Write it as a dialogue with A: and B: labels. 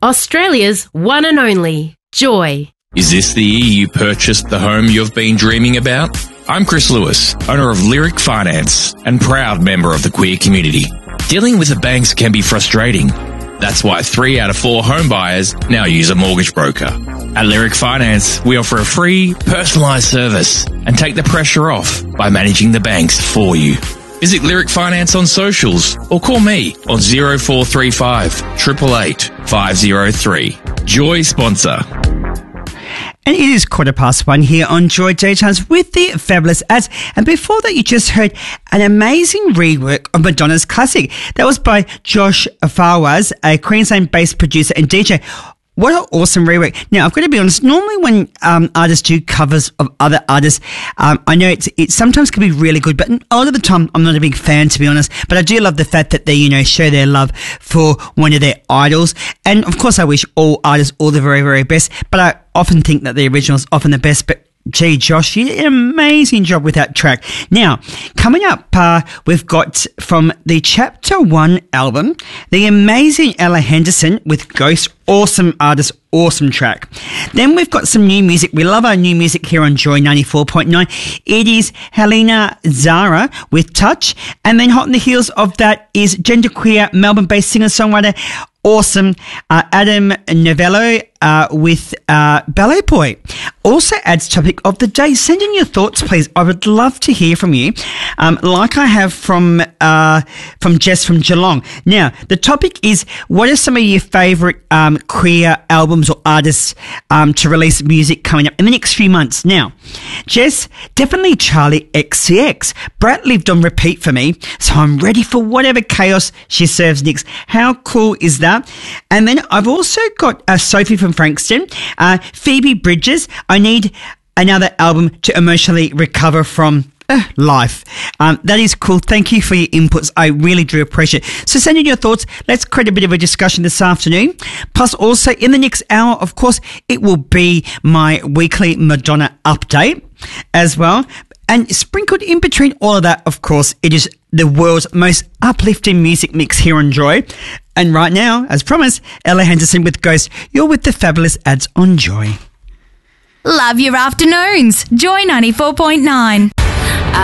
A: Australia's one and only Joy.
B: Is this the year you purchased the home you've been dreaming about? I'm Chris Lewis, owner of Lyric Finance and proud member of the queer community. Dealing with the banks can be frustrating. That's why 3 out of 4 home buyers now use a mortgage broker. At Lyric Finance, we offer a free, personalised service and take the pressure off by managing the banks for you. Visit Lyric Finance on socials or call me on 0435 888 503. Joy sponsor.
C: And it is 1:15 here on Joy Daytimes with the fabulous ads. And before that, you just heard an amazing rework of Madonna's classic. That was by Josh Fawaz, a Queensland-based producer and DJ. What an awesome rework. Now, I've got to be honest, normally when artists do covers of other artists, I know it sometimes can be really good, but a lot of the time I'm not a big fan, to be honest. But I do love the fact that they, show their love for one of their idols. And of course, I wish all artists all the very, very best. But I often think that the original is often the best. But gee, Josh, you did an amazing job with that track. Now, coming up, we've got from the Chapter 1 album, the amazing Ella Henderson with Ghost. Awesome artist, awesome track. Then we've got some new music. We love our new music here on Joy 94.9. It is Helena Zara with Touch. And then hot on the heels of that is genderqueer Melbourne-based singer-songwriter, awesome Adam Novello with Ballet Boy. Also adds topic of the day. Send in your thoughts, please. I would love to hear from you, like I have from Jess from Geelong. Now, the topic is, what are some of your favourite queer albums or artists to release music coming up in the next few months? Now, Jess, definitely Charlie XCX. Brat lived on repeat for me, so I'm ready for whatever chaos she serves next. How cool is that? And then I've also got Sophie from Frankston, Phoebe Bridges. I need another album to emotionally recover from life. That is cool. Thank you for your inputs. I really do appreciate it. So send in your thoughts. Let's create a bit of a discussion this afternoon. Plus also in the next hour, of course, it will be my weekly Madonna update as well. And sprinkled in between all of that, of course, it is the world's most uplifting music mix here on Joy. And right now, as promised, Ella Henderson with Ghost. You're with the fabulous ads on Joy.
D: Love your afternoons. Joy 94.9.